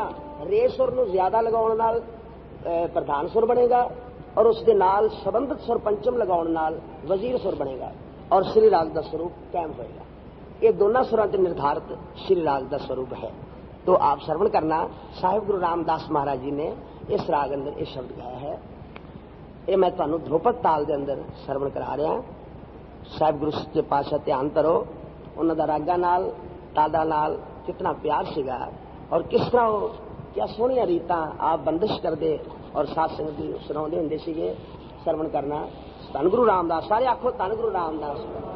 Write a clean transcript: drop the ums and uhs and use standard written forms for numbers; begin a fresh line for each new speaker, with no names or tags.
ਰੇ ਸੁਰ ਨੂੰ ਜ਼ਿਆਦਾ ਲਗਾਉਣ ਨਾਲ ਪ੍ਰਧਾਨ ਸੁਰ ਬਣੇਗਾ, ਔਰ ਉਸ ਦੇ ਨਾਲ ਸੰਬੰਧਿਤ ਸੁਰ ਪੰਚਮ ਲਗਾਉਣ ਨਾਲ ਵਜ਼ੀਰ ਸੁਰ ਬਣੇਗਾ, ਔਰ ਸ੍ਰੀ ਰਾਗ ਦਾ ਸਰੂਪ ਕਾਇਮ ਹੋਏਗਾ। ਇਹ ਦੋਨਾਂ ਸੁਰਾਂ ਤੇ ਨਿਰਧਾਰਿਤ ਸ੍ਰੀ ਰਾਗ ਦਾ ਸਰੂਪ ਹੈ। तो आप श्रवण करना, साहिब गुरु रामदास महाराज जी ने इस राग अंदर ये शब्द गाया है। ये मैं तुहानू ध्रुपद ताल के अंदर श्रवण करा रहा। साहिब गुरु सच्चे पातशाह ध्यान करो, उन्हों का रागा नाल तादा नाल कितना प्यार सीगा, और किस तरह वो क्या सोहनिया रीतां आप बंदिश करते और साथ संगत सुनाते होंगे सीगे। श्रवण करना। धन गुरु रामदास, सारे आखो धन गुरु रामदास।